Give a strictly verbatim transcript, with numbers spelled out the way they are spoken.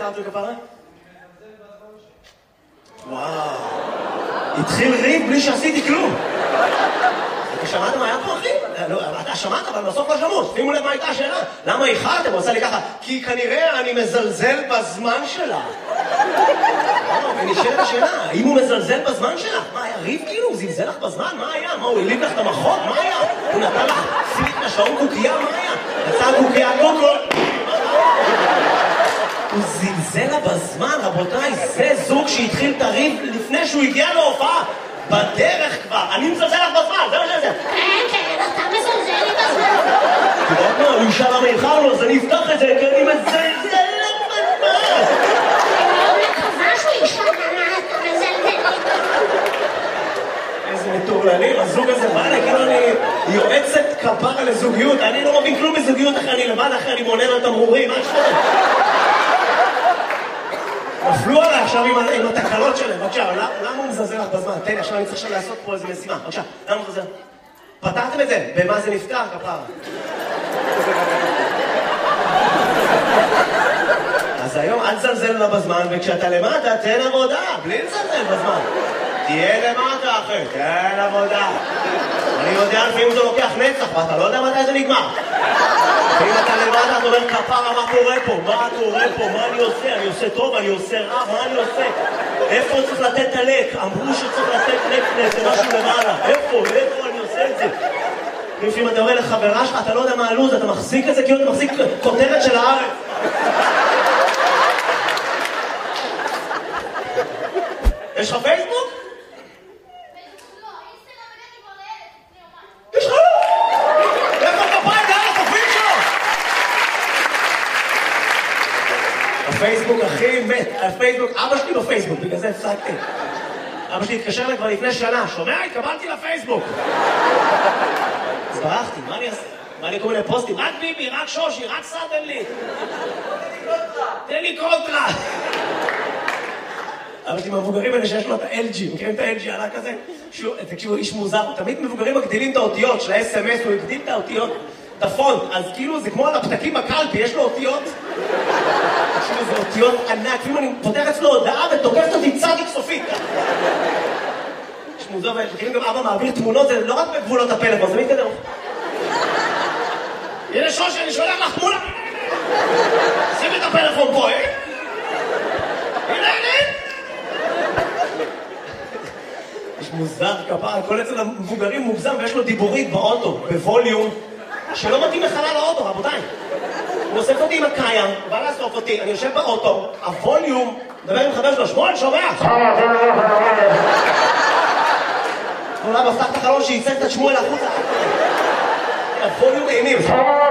רצו כפרה? וואו. התחיל ריב בלי שעשיתי כלום. אתה שמעת מה היה פה, אחי? אתה שמעת, אבל בסוף לא שמעו. שימו לב מה הייתה השאלה. למה איחרתם? הוא עושה לי ככה. כי כנראה אני מזלזל בזמן שלה. ונשאלת השאלה, האם הוא מזלזל בזמן שלה? מה, היה ריב כאילו? הוא זלזל לך בזמן? מה היה? מה, הוא הליב לך את המחות? מה היה? הוא נתן לך סימית מהשעון קוקייה? מה היה? יצא קוקייה קוקול? הוא זלזל לה בזמן, רבותיי, זה זוג שהתחיל את הריב לפני שהוא הגיע להופעה. בדרך כבר, אני מזלזל לך בזמן, זה מה שזה. כן, כן, אתה מזלזל לי בזמן. אתה יודע מה, הוא ישאל למה איחרנו, אז אני אפתח את זה, כי אני מזלזל לך בזמן. אני מקווה שהוא ישאל למה אתה מזלזל לי בזמן. איזה מטורללים, הזוג הזה בא לי, כאילו אני יועצת כפרה לזוגיות, אני לא מבין כלום בזוגיות אחרי, אני לבד אחרי, אני מונן על תמרורים, מה שקורה? נפלו עליי עכשיו עם התקלות שלהם, בבקשה, למה הוא מזלזל לך בזמן? תן לי, עכשיו אני צריך עכשיו לעשות פה איזה משימה, בבקשה, למה הוא מזלזל? פתרתם את זה? במה זה נפתר, כפרה? אז היום אל תזלזל לה בזמן, וכשאתה למטה, תן עבודה, בלי לזלזל בזמן. תהיה למטה, אחי, תן עבודה. אני יודע לפעמים זה לוקח נצח, ואתה לא יודע מתי זה נגמר. ואם אתה למטה, אתה אומר, כפרה, מה קורה פה? מה קורה פה? מה אני עושה? אני עושה טוב, אני עושה רע, מה אני עושה? איפה צריך לתת את הלק? אמרו שצריך לתת לק לזה משהו למעלה. איפה? איפה אני עושה את זה? לפעמים אתה אומר לחברה שלך, אתה לא יודע מה הלוז, אתה מחזיק את זה כאילו אתה מחזיק כותרת של הארץ. יש לך פייסבוק? יש לך לא? איפה כפיים דעה לפרופיל שלו? הפייסבוק הכי מת, הפייסבוק, אבא שלי בפייסבוק, בגלל זה הפסקתי. אבא שלי התקשר אליי כבר לפני שנה, שומע? התקבלתי לפייסבוק. אז ברחתי, מה אני אעשה? מה אני קורא מיני פוסטים? רק ביבי, רק שושי, רק סאדם לי. תן לי קונטרה. אבל עם המבוגרים האלה שיש לו את ה-אל ג'י, מכירים את ה-אל ג'י עלה כזה? תקשיבו, איש מוזר, תמיד מבוגרים מגדילים את האותיות של ה-אס אם אס, הוא הגדיל את האותיות, את הפונט, אז כאילו זה כמו על הפתקים בקלפי, יש לו אותיות, תקשיבו, זה אותיות ענק, כאילו אני פותח אצלו הודעה ותוקפת אותי צדיק סופית. איש מוזר, ומכירים גם אבא מעביר תמונות, זה לא רק בגבולות הפלאפון, זה מתקדם. הנה שושי, אני שולח לך תמונה. שים את הפלאפון פה, אה? הנה, הנה. יש מוזר כפרה, כל אצל המבוגרים מוגזם ויש לו דיבורית באוטו, בווליום, שלא מתאים לחלל האוטו, רבותיי. הוא אוסף אותי עם הקאיה, הוא בא לאסוף אותי, אני יושב באוטו, הווליום, מדבר עם חבר שלו, שמואל, שומע? הוא לא מפתח את החלון שייצג את שמואל החוצה. הווליום אימים.